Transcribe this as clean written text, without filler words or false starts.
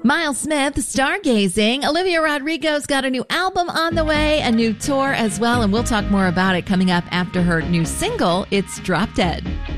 Miles Smith, Stargazing. Olivia Rodrigo's got a new album on the way, a new tour as well, and we'll talk more about it coming up after her new single, It's Drop Dead.